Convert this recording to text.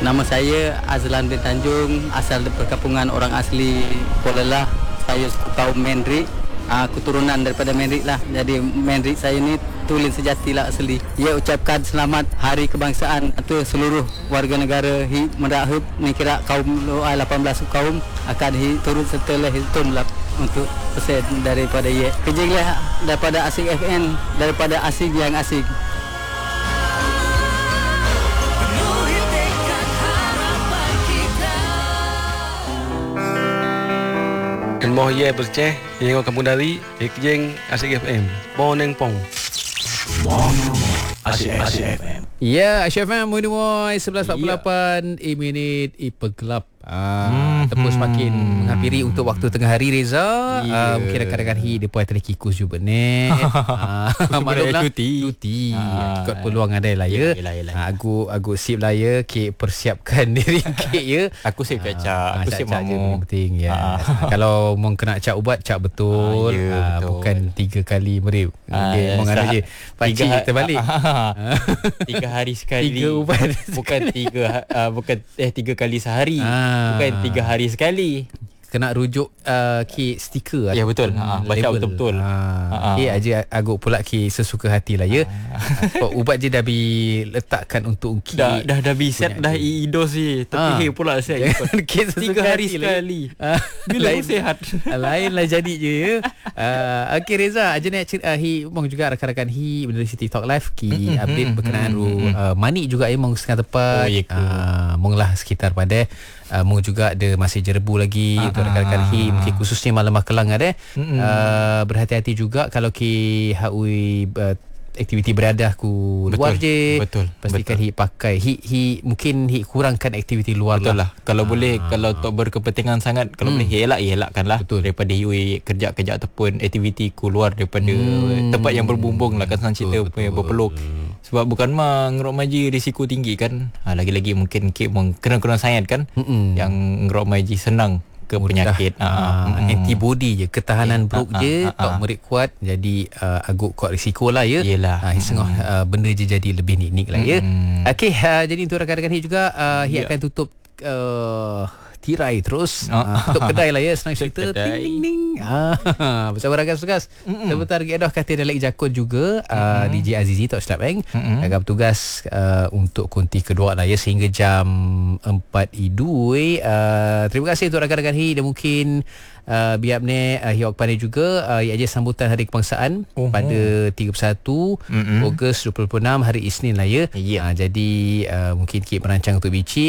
Nama saya Azlan bin Tanjung, asal perkampungan orang asli Kuala Lah. Saya kaum Mendrik, keturunan daripada Mendrik lah. Jadi Mendrik saya ni tulen sejati lah asli. Ia ucapkan selamat Hari Kebangsaan untuk seluruh warga negara Merak ni kira kaum 18 kaum akan turut serta lah hitung lah untuk persen daripada ia. Kerjalah daripada Asik FM, daripada asik yang asik. Moh ye berceh yang kampung dari Ikjeng Asik FM. Boneng pong. Asik FM. Ya, Asik FM Muidumoi 11.48 minit ipegelap. Tepus makin menghampiri untuk waktu tengah hari Reza. Mungkin rakan-rakan dia pun ada kikus juga ni. Maklumlah cuti. Kot peluang ada lah ya. Aku sip lah ya, kek persiapkan diri kek ya. Aku sip cak. Aku sip mamu penting ya. Kalau mau kena cak ubat cak betul. Betul. Bukan 3 kali merip. Okey, mau ngana je. Pakcik terbalik. 3 hari sekali. 3 ubat. Bukan 3 kali sehari. Bukan 3 hari sekali. Kena rujuk ke stiker. Ya betul. Baca betul-betul. Okay, aja agak pula ke sesuka hati lah ya. Ubat je dah letakkan untuk ki. Dah set dah idos je. Tapi pula saya 3 hari sekali. Bila sihat. Lainlah jadi je ya. Okey Reza, aja nak mong juga rakan-rakan benda di TikTok live ki update berkenaan Manik juga mong setengah tepat. Mong lah sekitar pada mong juga ada masih jerebu lagi untuk rakan-rakan mungkin khususnya Malam Makelang ada. Berhati-hati juga kalau ki haui aktiviti beradah ku luar je. Betul. Pastikan pakai mungkin kurangkan aktiviti luar betul lah. Kalau boleh, kalau tak berkepentingan sangat, kalau boleh elakkanlah. Betul. Daripada kerja ataupun aktiviti ku luar daripada tempat yang berbumbung lah kan, senang cerita punya berpeluk. Sebab bukan ngerok maji risiko tinggi kan. Lagi-lagi mungkin kena sayat kan. Yang ngerok maji senang ke penyakit. Antibody je, ketahanan buruk je tak merik kuat, jadi agak kuat risiko lah ya. Benda je jadi lebih nik lah ya. Okey, jadi untuk rakan-rakan juga akan tutup tirai terus tutup kedai lah ya, senang cerita ting ting. Bersama rakan Sukas sebentar lagi dah kata Dalek Jakun juga DJ Azizi tak sedap akan bertugas untuk konti kedua lah ya sehingga jam 4 idui. Terima kasih untuk rakan-rakan dan mungkin biar ni hiwak pandai juga ia aja sambutan Hari Kebangsaan pada 31 Ogos 2026 hari Isnin lah ya. Jadi mungkin kita merancang untuk bici